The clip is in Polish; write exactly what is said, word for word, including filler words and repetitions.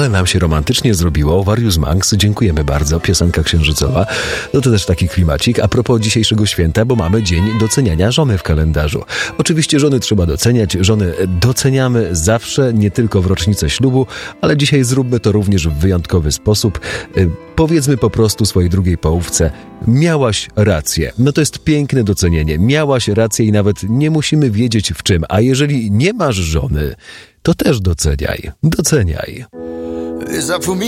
ale nam się romantycznie zrobiło. Warius Manx, dziękujemy bardzo. Piosenka księżycowa. No to też taki klimacik. A propos dzisiejszego święta, bo mamy dzień doceniania żony w kalendarzu. Oczywiście żony trzeba doceniać. Żony doceniamy zawsze, nie tylko w rocznicę ślubu, ale dzisiaj zróbmy to również w wyjątkowy sposób. Powiedzmy po prostu swojej drugiej połówce: miałaś rację. No to jest piękne docenienie. Miałaś rację i nawet nie musimy wiedzieć w czym. A jeżeli nie masz żony, to też doceniaj. Doceniaj.